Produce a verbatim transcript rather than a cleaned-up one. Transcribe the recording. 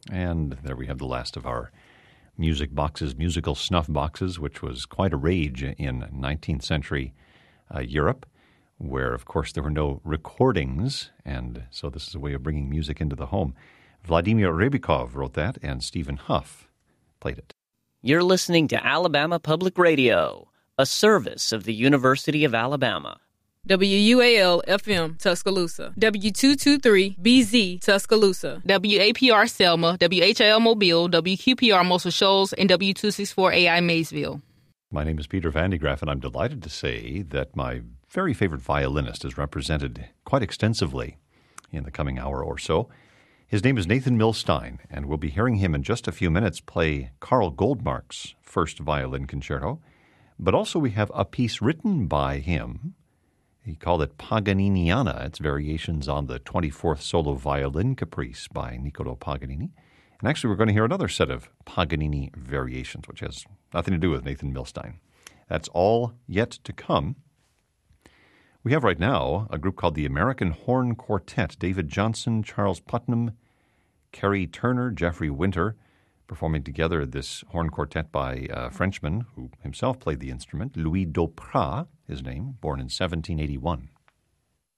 And there we have the last of our music boxes, musical snuff boxes, which was quite a rage in nineteenth century uh, Europe, where, of course, there were no recordings, and so this is a way of bringing music into the home. Vladimir Rybakov wrote that, and Stephen Huff played it. You're listening to Alabama Public Radio, a service of the University of Alabama. W U A L F M Tuscaloosa, W two twenty-three B Z Tuscaloosa, W A P R Selma, W H I L Mobile, W Q P R Muscle Shoals, and W two sixty-four A I Maysville. My name is Peter Van de Graaff, and I'm delighted to say that my very favorite violinist is represented quite extensively in the coming hour or so. His name is Nathan Milstein, and we'll be hearing him in just a few minutes play Carl Goldmark's first violin concerto. But also we have a piece written by him. He called it Paganiniana. It's variations on the twenty-fourth Solo Violin Caprice by Niccolò Paganini. And actually, we're going to hear another set of Paganini variations, which has nothing to do with Nathan Milstein. That's all yet to come. We have right now a group called the American Horn Quartet. David Johnson, Charles Putnam, Kerry Turner, Jeffrey Winter, performing together this horn quartet by a Frenchman who himself played the instrument, Louis Doprat, his name, born in seventeen eighty-one.